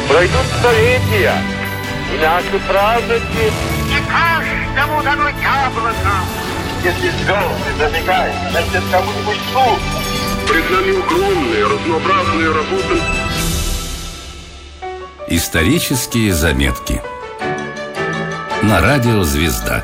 Пройдут столетия, и наши праздники... Не каждому дано яблоко. Если звезды зажигают, значит, кому-нибудь суд. Пред нами огромные, разнообразные работы. Исторические заметки на радио «Звезда».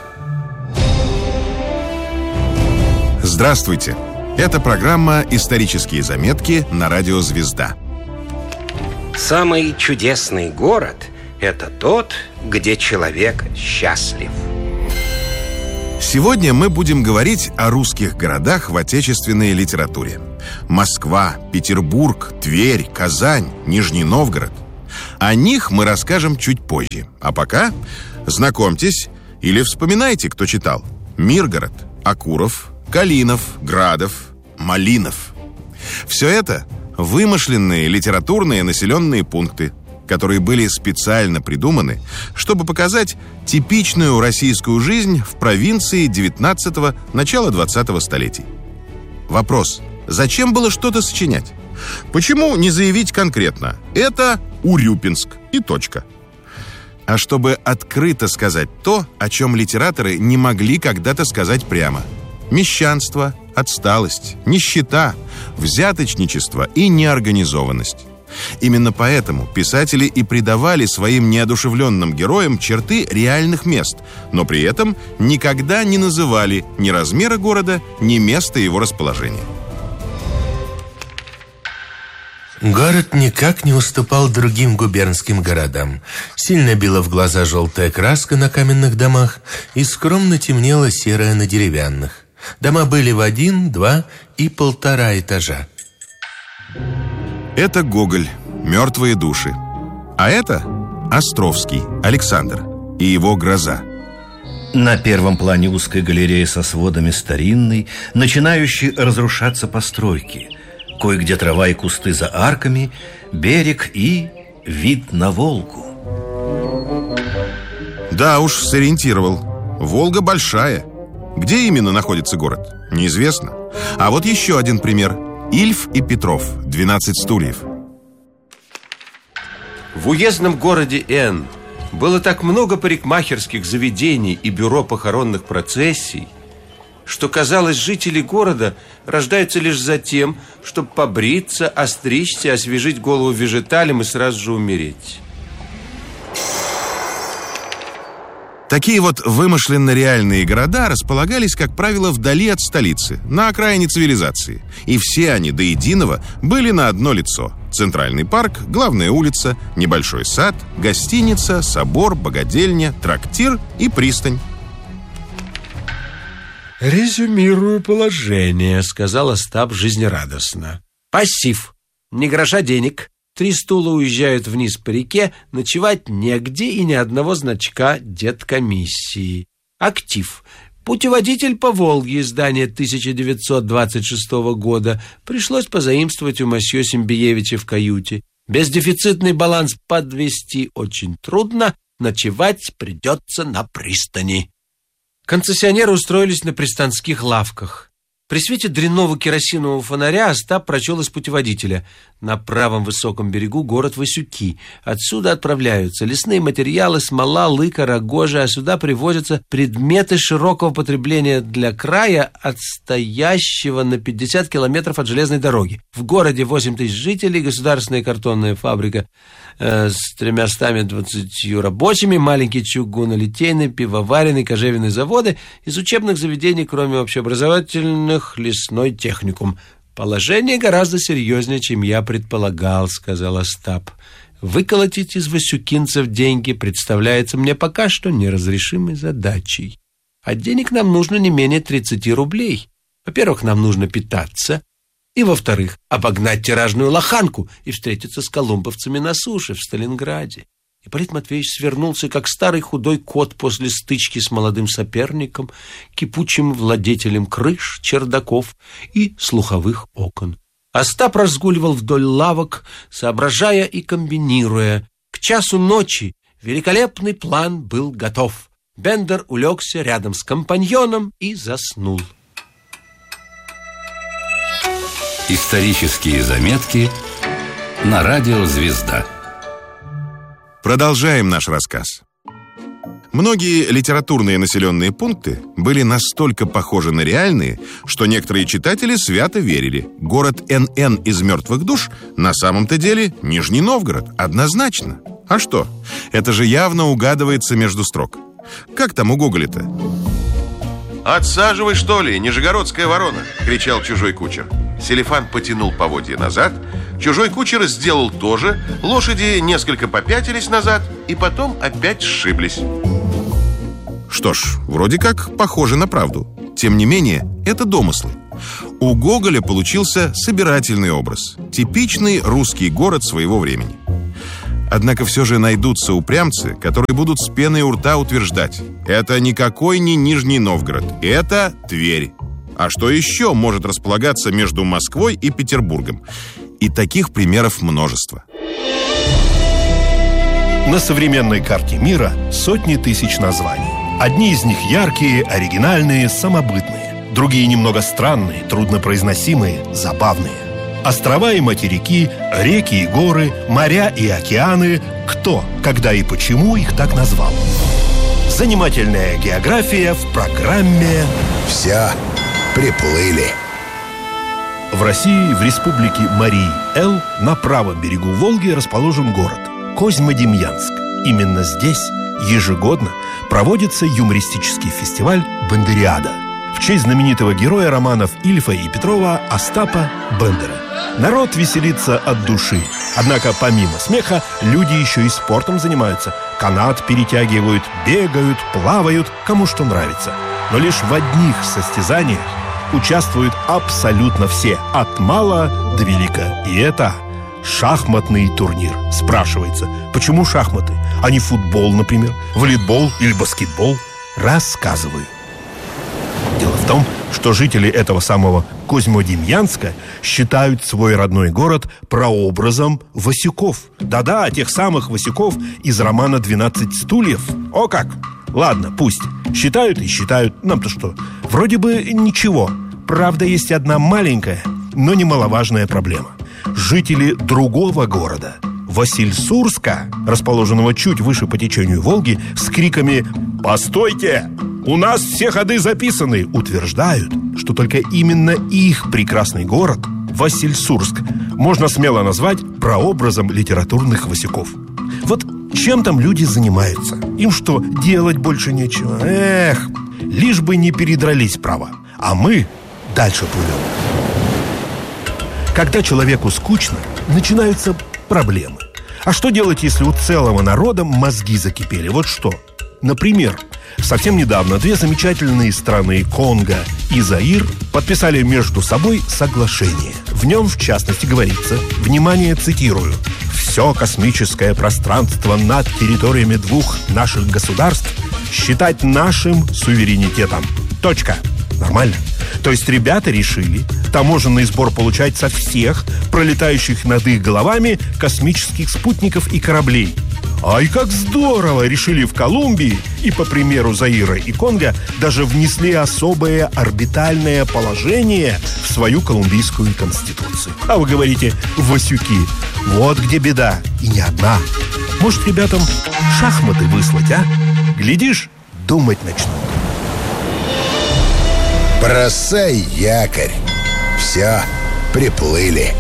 Здравствуйте! Это программа «Исторические заметки» на радио «Звезда». Самый чудесный город – это тот, где человек счастлив. Сегодня мы будем говорить о русских городах в отечественной литературе. Москва, Петербург, Тверь, Казань, Нижний Новгород. О них мы расскажем чуть позже. А пока знакомьтесь или вспоминайте, кто читал: Миргород, Окуров, Калинов, Градов, Малинов. Все это вымышленные литературные населенные пункты, которые были специально придуманы, чтобы показать типичную российскую жизнь в провинции 19-го, начала 20-го столетий. Вопрос: зачем было что-то сочинять? Почему не заявить конкретно: это Урюпинск и точка? А чтобы открыто сказать то, о чем литераторы не могли когда-то сказать прямо: мещанство, отсталость, нищета, взяточничество и неорганизованность. Именно поэтому писатели и придавали своим неодушевленным героям черты реальных мест, но при этом никогда не называли ни размера города, ни места его расположения. Город никак не уступал другим губернским городам. Сильно била в глаза желтая краска на каменных домах и скромно темнела серая на деревянных. Дома были в 1, 2 и 1,5 этажа. Это Гоголь, «Мертвые души». А это Островский, Александр и его «Гроза». На первом плане узкой галереи со сводами старинной, начинающей разрушаться постройки. Кое-где трава и кусты за арками, берег и вид на Волгу. Да уж, сориентировал. Волга большая. Где именно находится город, неизвестно. А вот еще один пример. Ильф и Петров, 12 стульев. В уездном городе Н было так много парикмахерских заведений и бюро похоронных процессий, что, казалось, жители города рождаются лишь за тем, чтобы побриться, остричься, освежить голову вежеталем и сразу же умереть. Такие вот вымышленно-реальные города располагались, как правило, вдали от столицы, на окраине цивилизации. И все они до единого были на одно лицо: центральный парк, главная улица, небольшой сад, гостиница, собор, богадельня, трактир и пристань. «Резюмирую положение», — сказал Остап жизнерадостно. «Пассив. Ни гроша денег. 3 стула уезжают вниз по реке, ночевать негде и ни одного значка деткомиссии. Актив. Путеводитель по Волге, издание 1926 года. Пришлось позаимствовать у мосье Симбиевича в каюте. Бездефицитный баланс подвести очень трудно, ночевать придется на пристани». Концессионеры устроились на пристанских лавках. При свете дрянного керосинового фонаря Остап прочел из путеводителя: на правом высоком берегу город Васюки. Отсюда отправляются лесные материалы, смола, лыка, рогожа, а сюда привозятся предметы широкого потребления для края, отстоящего на 50 километров от железной дороги. В городе 8 тысяч жителей, государственная картонная фабрика с 320 рабочими, маленький чугунолитейный, пивоваренный, кожевенные заводы. Из учебных заведений, кроме общеобразовательных, лесной техникум. «Положение гораздо серьезнее, чем я предполагал», — сказал Остап. «Выколотить из васюкинцев деньги представляется мне пока что неразрешимой задачей. А денег нам нужно не менее 30 рублей. Во-первых, нам нужно питаться, и, во-вторых, обогнать тиражную лоханку и встретиться с колумбовцами на суше в Сталинграде». Ипполит Матвеевич свернулся, как старый худой кот после стычки с молодым соперником, кипучим владетелем крыш, чердаков и слуховых окон. Остап разгуливал вдоль лавок, соображая и комбинируя. К часу ночи великолепный план был готов. Бендер улегся рядом с компаньоном и заснул. Исторические заметки на радио «Звезда». Продолжаем наш рассказ. Многие литературные населенные пункты были настолько похожи на реальные, что некоторые читатели свято верили. Город НН из мертвых душ на самом-то деле Нижний Новгород, однозначно. А что? Это же явно угадывается между строк. Как там у Гоголя-то? «Отсаживай, что ли, нижегородская ворона!» — кричал чужой кучер. Селифан потянул поводья назад, чужой кучер сделал то же, лошади несколько попятились назад и потом опять сшиблись. Что ж, вроде как похоже на правду. Тем не менее, это домыслы. У Гоголя получился собирательный образ. Типичный русский город своего времени. Однако все же найдутся упрямцы, которые будут с пеной у рта утверждать: это никакой не Нижний Новгород, это Тверь. А что еще может располагаться между Москвой и Петербургом? И таких примеров множество. На современной карте мира сотни тысяч названий. Одни из них яркие, оригинальные, самобытные. Другие немного странные, труднопроизносимые, забавные. Острова и материки, реки и горы, моря и океаны. Кто, когда и почему их так назвал? Занимательная география в программе «Все приплыли». В России, в республике Марий-Эл, на правом берегу Волги расположен город Козьмодемьянск. Именно здесь ежегодно проводится юмористический фестиваль «Бандериада» в честь знаменитого героя романов Ильфа и Петрова Остапа Бендера. Народ веселится от души. Однако помимо смеха люди еще и спортом занимаются. Канат перетягивают, бегают, плавают, кому что нравится. Но лишь в одних состязаниях участвуют абсолютно все, от мала до велика. И это шахматный турнир. Спрашивается, почему шахматы, а не футбол, например, волейбол или баскетбол? Рассказываю. Дело в том, что жители этого самого Козьмодемьянска считают свой родной город прообразом Васюков. Да-да, тех самых Васюков из романа «12 стульев». О как! Ладно, пусть. Считают и считают. Нам-то что? Вроде бы ничего. Правда, есть одна маленькая, но немаловажная проблема. Жители другого города, Васильсурска, расположенного чуть выше по течению Волги, с криками «Постойте! У нас все ходы записаны!» утверждают, что только именно их прекрасный город, Васильсурск, можно смело назвать прообразом литературных Васюков. Вот чем там люди занимаются? Им что, делать больше нечего? Эх, лишь бы не передрались, право. А мы дальше плывем. Когда человеку скучно, начинаются проблемы. А что делать, если у целого народа мозги закипели? Вот что. Например, совсем недавно две замечательные страны, Конго и Заир, подписали между собой соглашение. В нем, в частности, говорится, внимание, цитирую: «Все космическое пространство над территориями двух наших государств считать нашим суверенитетом». Точка. Нормально? То есть ребята решили таможенный сбор получать со всех пролетающих над их головами космических спутников и кораблей. Ай, как здорово! Решили в Колумбии и, по примеру Заира и Конго, даже внесли особое орбитальное положение в свою колумбийскую конституцию. А вы говорите, Васюки, вот где беда, и не одна. Может, ребятам шахматы выслать, а? Глядишь, думать начнут. Бросай якорь. Все, приплыли.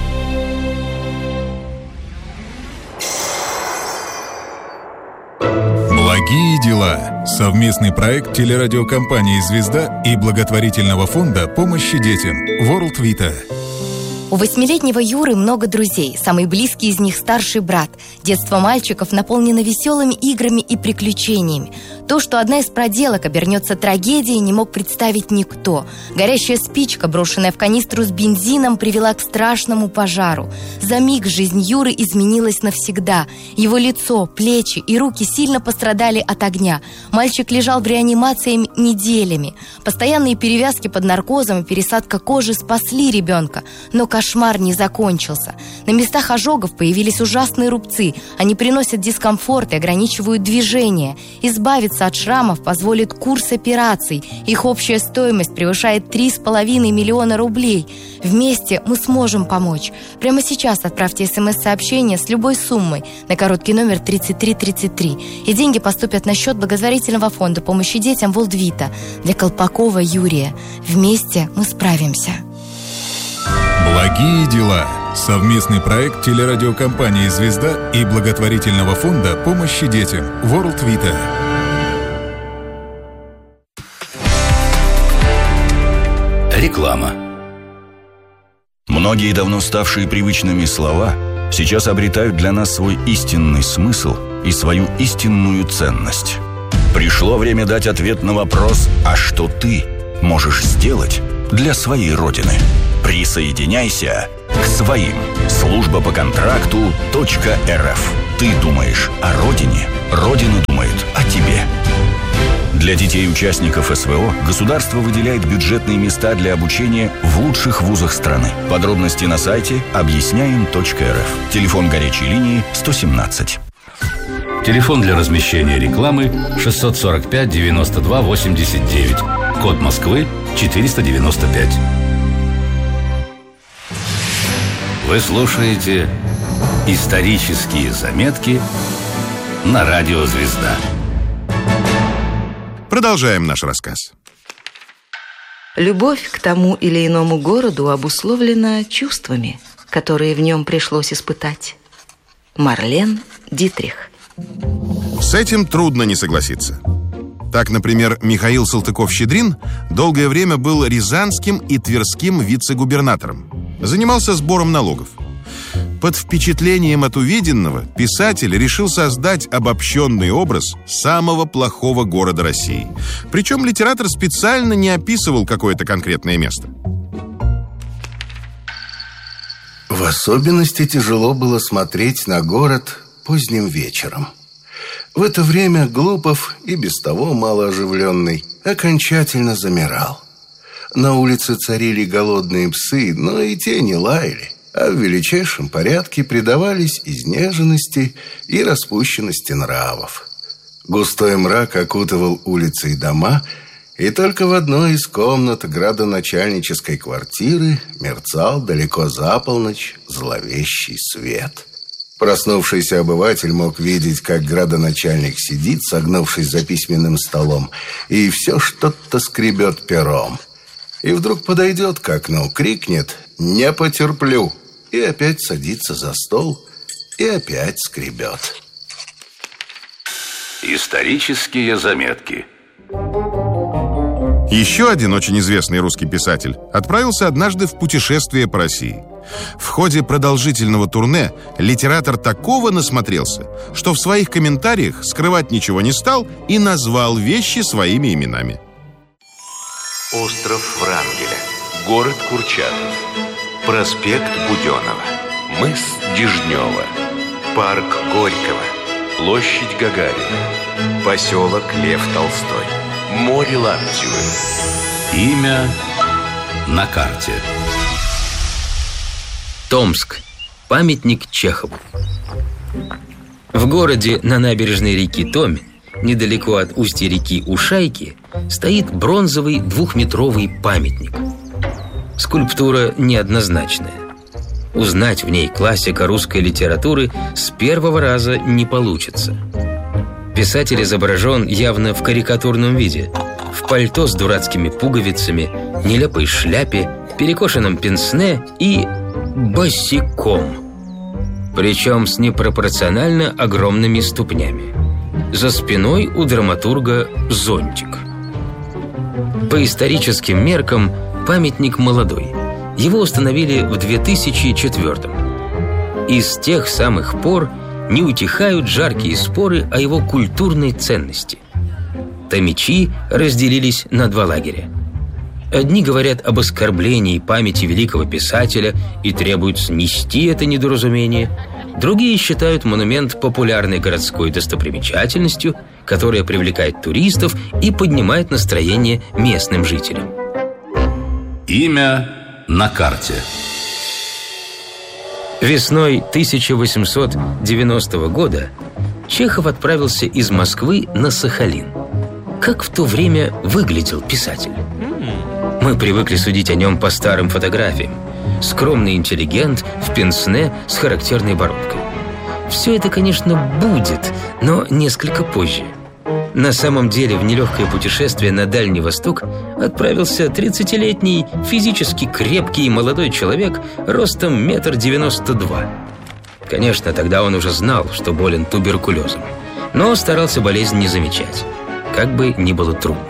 Благие дела. Совместный проект телерадиокомпании «Звезда» и благотворительного фонда помощи детям World Vita. У 8-летнего Юры много друзей. Самый близкий из них старший брат. Детство мальчиков наполнено веселыми играми и приключениями. То, что одна из проделок обернется трагедией, не мог представить никто. Горящая спичка, брошенная в канистру с бензином, привела к страшному пожару. За миг жизнь Юры изменилась навсегда. Его лицо, плечи и руки сильно пострадали от огня. Мальчик лежал в реанимации неделями. Постоянные перевязки под наркозом и пересадка кожи спасли ребенка. Но кошмар не закончился. На местах ожогов появились ужасные рубцы. Они приносят дискомфорт и ограничивают движение. Избавиться от шрамов позволит курс операций. Их общая стоимость превышает 3,5 миллиона рублей. Вместе мы сможем помочь. Прямо сейчас отправьте СМС-сообщение с любой суммой на короткий номер 3333. И деньги поступят на счет благотворительного фонда помощи детям Волдвита для Колпакова Юрия. Вместе мы справимся. Благие дела. Совместный проект телерадиокомпании «Звезда» и благотворительного фонда помощи детям World Vita. Реклама. Многие давно ставшие привычными слова сейчас обретают для нас свой истинный смысл и свою истинную ценность. Пришло время дать ответ на вопрос: а что ты можешь сделать для своей Родины? Присоединяйся к своим. Служба по контракту .рф. Ты думаешь о Родине, Родина думает о тебе. Для детей-участников СВО государство выделяет бюджетные места для обучения в лучших вузах страны. Подробности на сайте объясняем.рф. Телефон горячей линии 117. Телефон для размещения рекламы 645 92 89. Код Москвы 495. Вы слушаете «Исторические заметки» на радио «Звезда». Продолжаем наш рассказ. Любовь к тому или иному городу обусловлена чувствами, которые в нем пришлось испытать. Марлен Дитрих. С этим трудно не согласиться. Так, например, Михаил Салтыков-Щедрин долгое время был рязанским и тверским вице-губернатором. Занимался сбором налогов. Под впечатлением от увиденного писатель решил создать обобщенный образ самого плохого города России. Причем литератор специально не описывал какое-то конкретное место. В особенности тяжело было смотреть на город поздним вечером. В это время Глупов, и без того малооживленный, окончательно замирал. На улице царили голодные псы, но и те не лаяли, а в величайшем порядке предавались изнеженности и распущенности нравов. Густой мрак окутывал улицы и дома, и только в одной из комнат градоначальнической квартиры мерцал далеко за полночь зловещий свет. Проснувшийся обыватель мог видеть, как градоначальник сидит, согнувшись за письменным столом, и все что-то скребет пером. И вдруг подойдет к окну, крикнет «Не потерплю!» и опять садится за стол и опять скребет. Исторические заметки. Еще один очень известный русский писатель отправился однажды в путешествие по России. В ходе продолжительного турне литератор такого насмотрелся, что в своих комментариях скрывать ничего не стал и назвал вещи своими именами. Остров Врангеля, город Курчатов, проспект Буденова, мыс Дежнева, парк Горького, площадь Гагарина, поселок Лев Толстой, море Лаптевы. Имя на карте. Томск. Памятник Чехову. В городе на набережной реки Томь, недалеко от устья реки Ушайки, стоит бронзовый двухметровый памятник. Скульптура неоднозначная. Узнать в ней классика русской литературы с первого раза не получится. Писатель изображен явно в карикатурном виде. В пальто с дурацкими пуговицами, нелепой шляпе, перекошенном пенсне и босиком. Причем с непропорционально огромными ступнями. За спиной у драматурга зонтик. По историческим меркам памятник молодой. Его установили в 2004-м. И с тех самых пор не утихают жаркие споры о его культурной ценности. Томичи разделились на два лагеря. Одни говорят об оскорблении памяти великого писателя и требуют снести это недоразумение. Другие считают монумент популярной городской достопримечательностью, которая привлекает туристов и поднимает настроение местным жителям. Имя на карте. Весной 1890 года Чехов отправился из Москвы на Сахалин. Как в то время выглядел писатель? Мы привыкли судить о нем по старым фотографиям. Скромный интеллигент в пенсне с характерной бородкой. Все это, конечно, будет, но несколько позже. На самом деле в нелегкое путешествие на Дальний Восток отправился 30-летний, физически крепкий молодой человек ростом 1,92 м. Конечно, тогда он уже знал, что болен туберкулезом, но старался болезнь не замечать, как бы ни было трудно.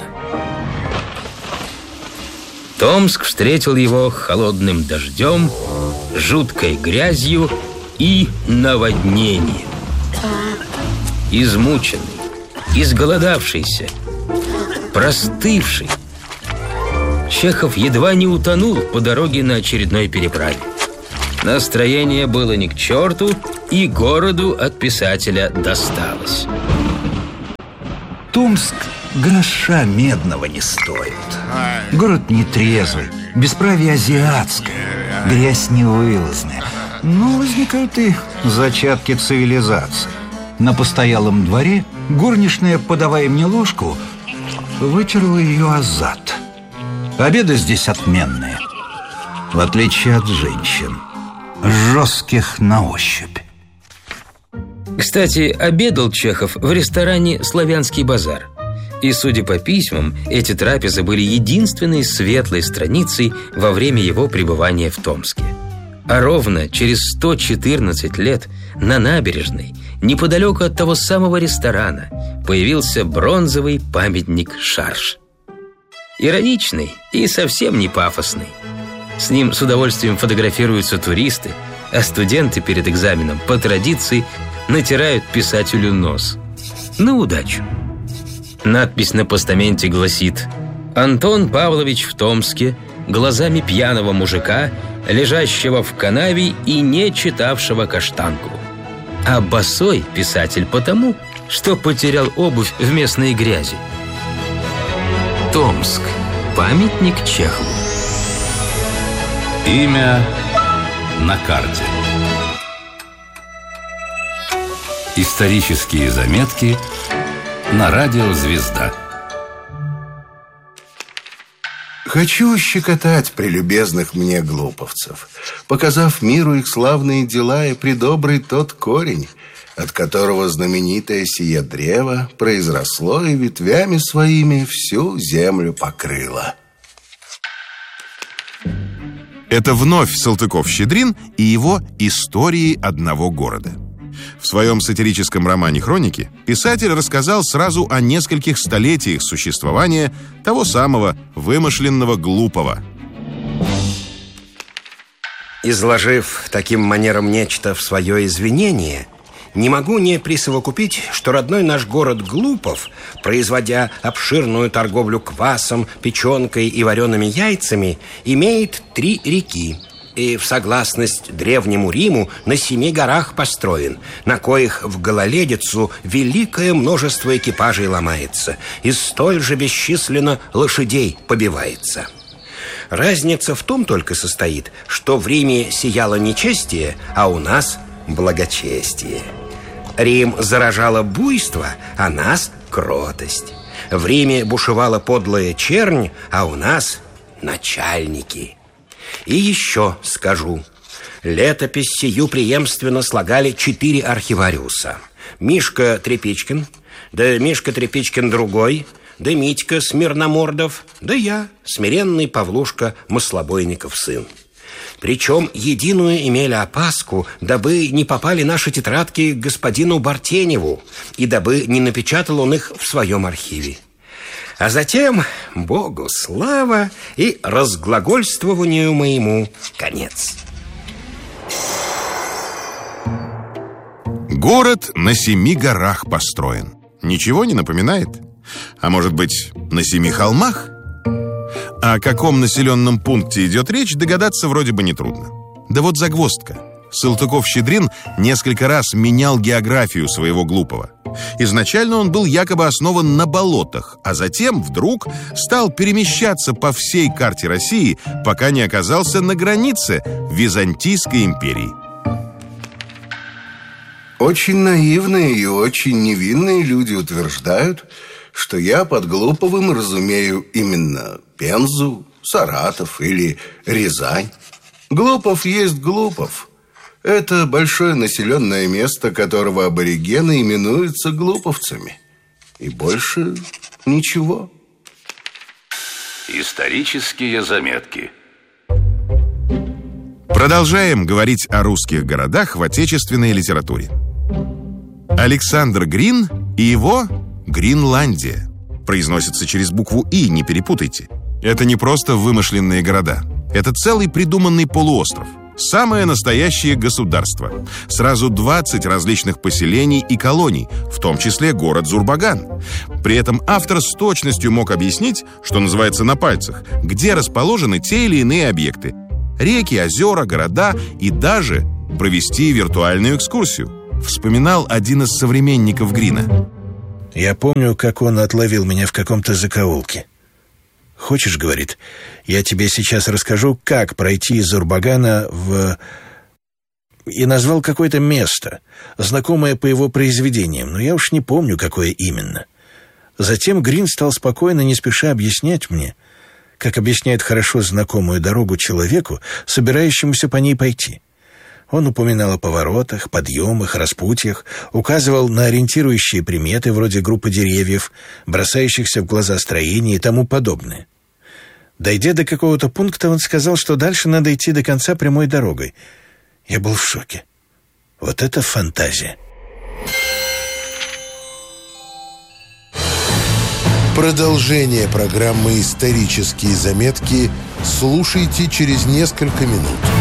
Томск встретил его холодным дождем, жуткой грязью и наводнением. Измученный, изголодавшийся, простывший, Чехов едва не утонул по дороге на очередной переправе. Настроение было ни к черту, и городу от писателя досталось. Томск гроша медного не стоит. Город нетрезвый, бесправие азиатское, грязь невылазная. Но возникают и зачатки цивилизации. На постоялом дворе горничная, подавая мне ложку, вытерла ее о зад. Обеды здесь отменные, в отличие от женщин, жестких на ощупь. Кстати, обедал Чехов в ресторане «Славянский базар». И, судя по письмам, эти трапезы были единственной светлой страницей во время его пребывания в Томске. А ровно через 114 лет на набережной, неподалеку от того самого ресторана, появился бронзовый памятник Шарш. Ироничный и совсем не пафосный. С ним с удовольствием фотографируются туристы, а студенты перед экзаменом по традиции натирают писателю нос. На удачу. Надпись на постаменте гласит: «Антон Павлович в Томске, глазами пьяного мужика, лежащего в канаве и не читавшего Каштанку». А босой писатель потому, что потерял обувь в местной грязи. Томск. Памятник Чехову. Имя на карте. Исторические заметки на радио «Звезда». Хочу щекотать прелюбезных мне глуповцев, показав миру их славные дела и предобрый тот корень, от которого знаменитое сие древо произросло и ветвями своими всю землю покрыло. Это вновь Салтыков-Щедрин и его «Истории одного города». В своем сатирическом романе «Хроники» писатель рассказал сразу о нескольких столетиях существования того самого вымышленного глупого. Изложив таким манером нечто в свое извинение, не могу не присовокупить, что родной наш город Глупов, производя обширную торговлю квасом, печенкой и вареными яйцами, имеет 3 реки. И в согласность древнему Риму на 7 горах построен, на коих в гололедицу великое множество экипажей ломается, и столь же бесчисленно лошадей побивается. Разница в том только состоит, что в Риме сияло нечестие, а у нас благочестие. Рим заражало буйство, а нас кротость. В Риме бушевала подлая чернь, а у нас начальники. И еще скажу. Летопись сию преемственно слагали 4 архивариуса: Мишка Трепичкин, да Мишка Трепичкин другой, да Митька Смирномордов, да я, смиренный Павлушка Маслобойников сын. Причем единую имели опаску, дабы не попали наши тетрадки к господину Бартеневу и дабы не напечатал он их в своем архиве. А затем, Богу слава, и разглагольствованию моему конец. Город на 7 горах построен. Ничего не напоминает? А может быть, на 7 холмах? О каком населенном пункте идет речь, догадаться вроде бы нетрудно. Да вот загвоздка. Салтыков-Щедрин несколько раз менял географию своего глупого. Изначально он был якобы основан на болотах, а затем вдруг стал перемещаться по всей карте России, пока не оказался на границе Византийской империи. Очень наивные и очень невинные люди утверждают, что я под Глуповым разумею именно Пензу, Саратов или Рязань. Глупов есть Глупов. Это большое населенное место, которого аборигены именуются глуповцами. И больше ничего. Исторические заметки. Продолжаем говорить о русских городах в отечественной литературе. Александр Грин и его Гринландия. Произносится через букву «и», не перепутайте. Это не просто вымышленные города. Это целый придуманный полуостров. Самое настоящее государство. Сразу 20 различных поселений и колоний, в том числе город Зурбаган. При этом автор с точностью мог объяснить, что называется на пальцах, где расположены те или иные объекты. Реки, озера, города и даже провести виртуальную экскурсию. Вспоминал один из современников Грина. Я помню, как он отловил меня в каком-то закоулке. «Хочешь, — говорит, — я тебе сейчас расскажу, как пройти из Зурбагана в...» И назвал какое-то место, знакомое по его произведениям, но я уж не помню, какое именно. Затем Грин стал спокойно, не спеша объяснять мне, как объясняет хорошо знакомую дорогу человеку, собирающемуся по ней пойти. Он упоминал о поворотах, подъемах, распутьях, указывал на ориентирующие приметы вроде группы деревьев, бросающихся в глаза строений и тому подобное. Дойдя до какого-то пункта, он сказал, что дальше надо идти до конца прямой дорогой. Я был в шоке. Вот это фантазия. Продолжение программы «Исторические заметки» слушайте через несколько минут.